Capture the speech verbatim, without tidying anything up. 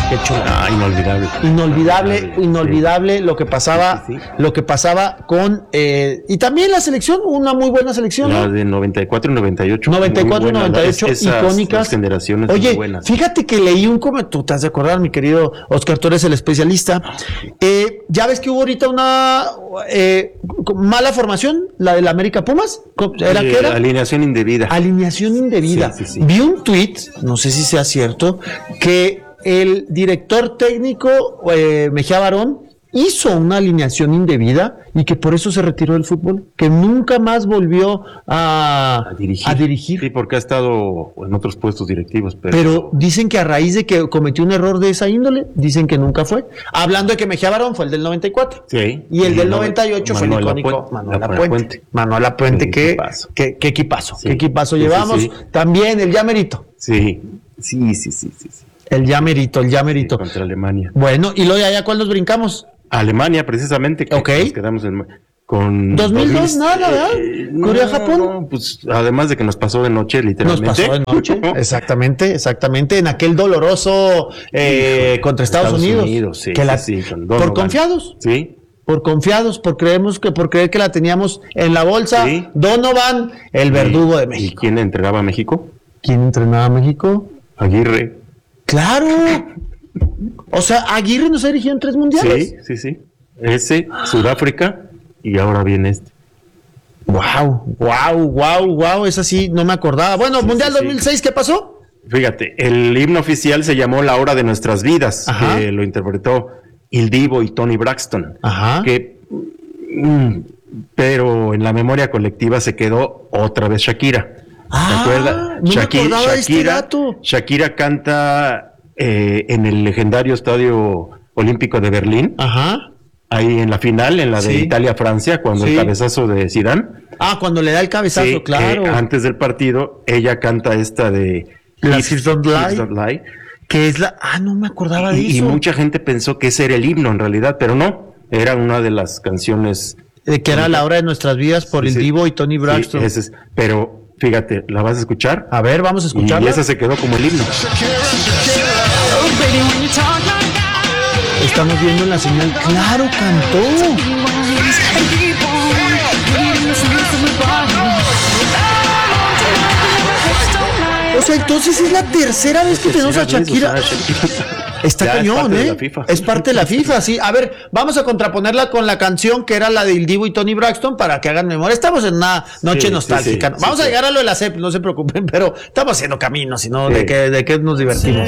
Qué chula. Ah, inolvidable. Inolvidable, inolvidable, inolvidable lo que pasaba, sí, sí, sí. lo que pasaba con eh, y también la selección, una muy buena selección. La ¿no? de noventa y cuatro y noventa y ocho. noventa y cuatro y noventa y ocho, es, esas, icónicas. generaciones Oye, muy buenas. fíjate que leí un comentario, tú te has de acordar, mi querido Oscar, tú eres el especialista. Eh, ya ves que hubo ahorita una eh, mala formación, la del América Pumas. ¿Era eh, qué era? Alineación indebida. Alineación indebida. Sí, sí, sí. Vi un tuit, no sé si sea cierto, que el director técnico eh, Mejía Barón hizo una alineación indebida y que por eso se retiró del fútbol, que nunca más volvió a, A dirigir. a dirigir. Sí, porque ha estado en otros puestos directivos. Pero, Pero dicen que a raíz de que cometió un error de esa índole, dicen que nunca fue. Hablando de que Mejía Barón fue el del noventa y cuatro. Sí. Y el del no, noventa y ocho fue el Manuel icónico Lapuente, Manuel La Lapuente. Puente. Manuel Lapuente, Sí, qué equipazo. qué qué equipazo, Sí. qué equipazo Sí, sí, llevamos. sí. También el Llamerito. Sí, sí, sí, sí, sí, sí. El Llamerito, el Llamerito. Sí, contra Alemania. Bueno, y luego de allá, ¿cuál nos brincamos? Alemania, precisamente, que Ok. nos quedamos en, con... dos mil dos, nada, ¿verdad? eh, Corea-Japón. No, pues además de que nos pasó de noche, Nos literalmente. pasó de noche, exactamente, exactamente, en aquel doloroso eh, Hijo, contra Estados, Estados Unidos. Unidos, sí, que la- sí, sí, con por Donovan. confiados, Sí, por confiados, por creemos que por creer que la teníamos en la bolsa. Sí. Donovan, el verdugo de ¿Y México. quién entrenaba a México? ¿Quién entrenaba a México? Aguirre. Claro. O sea, Aguirre nos ha dirigido en tres mundiales. Sí, sí, sí. Ese, Sudáfrica, y ahora viene este. Wow, wow, wow, wow, esa sí no me acordaba. Bueno, Sí, Mundial sí, sí. dos mil seis, ¿qué pasó? Fíjate, el himno oficial se llamó La Hora de Nuestras Vidas, Ajá. que lo interpretó Il Divo y Tony Braxton. Ajá. Que, mm, pero en la memoria colectiva se quedó otra vez Shakira. Ah, ¿Te acuerdas? no me acordaba de este dato. Shakira canta eh, en el legendario Estadio Olímpico de Berlín, Ajá. ahí en la final, en la de Sí. Italia-Francia, cuando Sí. el cabezazo de Zidane. Ah, cuando le da el cabezazo, Sí, claro. eh, antes del partido, ella canta esta de Las Hips Don't Lie. Hips Don't Lie. Que es la. Ah, no me acordaba de Y, y eso. mucha gente pensó que ese era el himno en realidad, pero no, era una de las canciones. Eh, que era La Hora de Nuestras Vidas por Sí, el sí. Divo y Tony Sí, Braxton. ese es- pero fíjate, la vas a escuchar A ver, vamos a escucharla. y esa se quedó como el himno. Estamos viendo en la señal. Claro, cantó. O sea, entonces es la tercera vez que tenemos a Shakira. O sea, Shakira. Está Ya es cañón, parte ¿eh? de la FIFA. Es parte de la FIFA, sí. A ver, vamos a contraponerla con la canción que era la de Il Divo y Tony Braxton para que hagan memoria. Estamos en una noche Sí, nostálgica. sí, sí, vamos sí, a sí. llegar a lo de la C E P, no se preocupen, pero estamos haciendo camino, sino Sí. de que de que nos divertimos.